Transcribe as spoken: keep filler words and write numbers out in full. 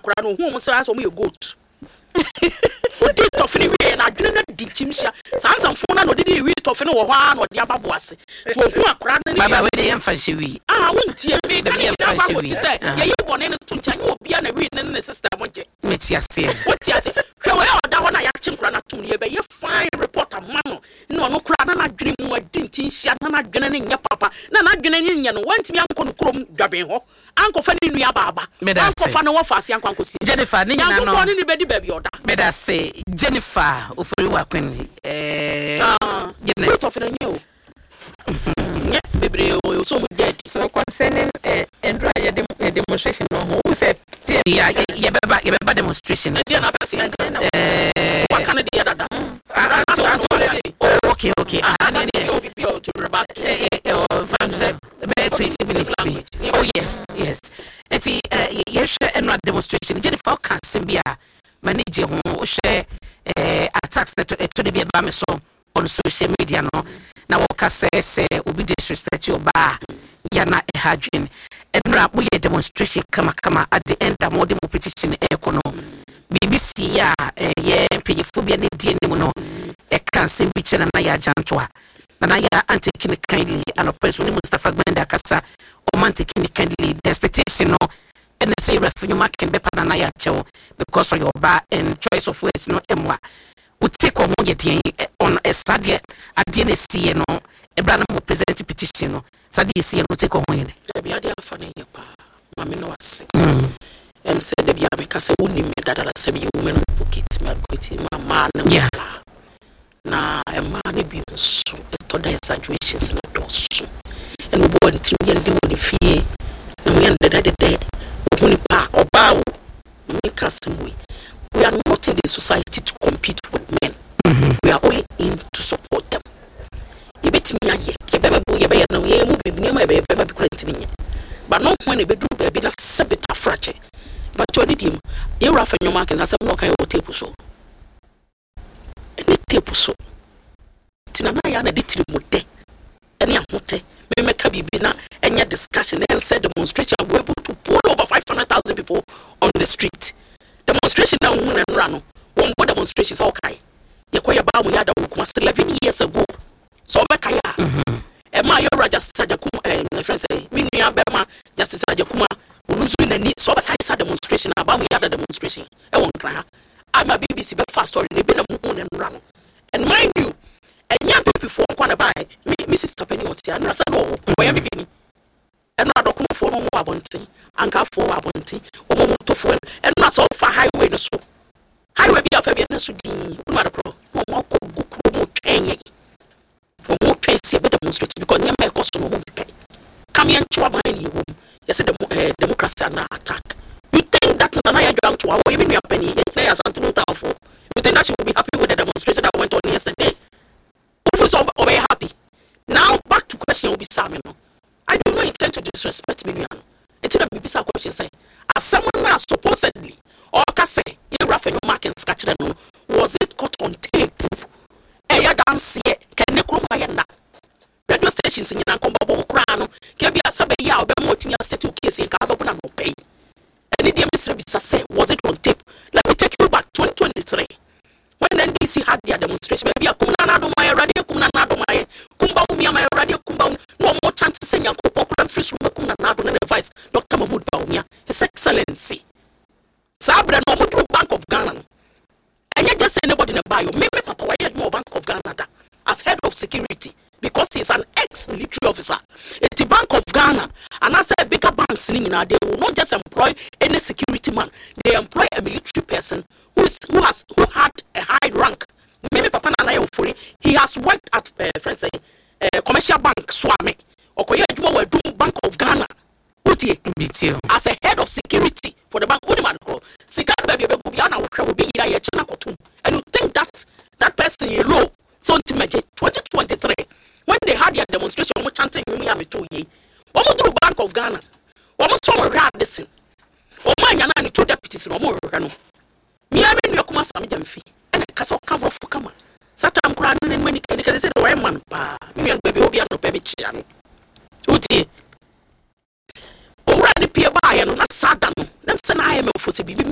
akora no hu mo say aso mo ye goat odi tofini we na adwene na di chimhia sansan fo na no di wi tofini wo hwa na odi ababo ase to hu akora na baba we dey emfa hwe ah wontie me kan ye da ba ko say ye ye bone no to nchanye obi na wi ne ne sister mo je meti ase woti ase hwe we oda ho na ya chinkura na tum ye be ye fine reporter mano no no kura na na adwene mu adi ntinhia na na adwene ne nya papa na na adwene ne nya no wantimi anko no krom dwaben ho anko fa ni nua baba anko fa no wo fa ase anko anko si Jennifer ni nyina no anko ni bedi baby oda beda say Jennifer ofori wa kwen eh Janet for the new yeah baby o so mu dead so concerning eh Andrew ya demonstration no who said yeah yeah beba yeah beba demonstration so eh what can the other okay okay and then you be to reback from the twenty minutes oh yes yes eti yes and demonstration Jennifer can simbia manage ho share eh attacks that to the be ba me so on social media no na wo ka say say obi disrespect your ba ya na e hadwin enra mo ye demonstration kama kama at the end am the petition e ko no B B C ya ye pejifobia ne die ne mo no e kan se bi chena na ya jantoa na na ya anti-kini kindly and oppressed when Mustafa Gbenda kasa o anti-kini kindly the expectation no and the say revenue mark can be na ya chew because of your bar and choice of words no emwa we take on ye on a study at D N C no e bra na mo present petition no study C no take on ye e bia dia fa na ye pa mama no ase em say de bia me kasa woni me dadala se bi women advocate me advocate mama na yeah na e ma ne bi so e to da exaggerations na do so and we want to ye de woni fie na we and de de woni pa oba me kasa we we are not in the society to compete with men. Mm-hmm. We are only in to support them. You bet me a year, you better be a no, you move near my baby, but not when a bedroom baby, a sabit a fracture. But you did him, you're off in your market as I'm not kind of table so. And the table so. Tinamaya and a little mote, and your mote, may make a bibina, and your discussion and said demonstration were able to pull over five hundred thousand people on the street. Demonstration now and run. One more demonstration is okay. You quite about we had eleven years ago. So Bakaya. And my Yora Justice Ajakuma and my friends say, Minia Bema, Justice Ajakuma, who's in the need. So Bakaya demonstration about we had a demonstration. I won't cry. I'm a B B C fast story. They've been a moon and run. And mind you, and young people for one buy Missus Tapeni or Tia, and I said, oh, where am I? And I don't come for one more bunting, and car for a bunting, or more to fuel, and that's all for highway no so. Highway be a Fabian Sudi, Marco, or more good train. For more trains, a bit demonstrate because near my cost no pay. Come here and chew up my home. Yes, the democracy and attack. You think that Nana drank to our women a penny, they are something for. You think that she will be happy with the demonstration that went on yesterday? Who was so very happy? Now, back to question will be Samuel. I do not intend to disrespect Miriam. Until the B B C question say, as someone now supposedly, or can say, you rough and mark and scratch them, was it caught on tape? Eh, ya dance here, can you come by and that? Radio stations in Yankombo Crown, can be a sub ya, or Bemotin statue case in Carbon and pay. And the Mister Bisa say, was it on tape? Let me take you back twenty twenty-three. When N D C had their demonstration, maybe a Kumana, my radio, Kumana, my Kumba, my radio, Kumba, no more chance to sing a popular fish from Kumana and advice Doctor Mahmoud Baumia, His Excellency. Sabra no more Bank of Ghana. And yet just anybody in a bio, maybe Papa had more Bank of Ghana as head of security because he's an ex-military officer. It's the Bank of Ghana, and as a bigger banks in Ghana, they will not just employ any security man, they employ a military person who is who has who had a high rank. Maybe Papa Nana Ofori, he has worked at uh, friends say uh, commercial bank Swami or Bank of Ghana. As a head of security for the bank, and you think that that person is low? So twenty twenty-three, when they had their demonstration, we chanting me am two ye. One more Bank of Ghana, one more song around this. Oh my, yana ni two deputies no more. Me I mean you come as some jamfi, and a castle come off for come. Satam crying and when you can say the way man, pa, me and baby Obi and baby Chian. Uti. Already peer by and not Saddam. Them send I am for to be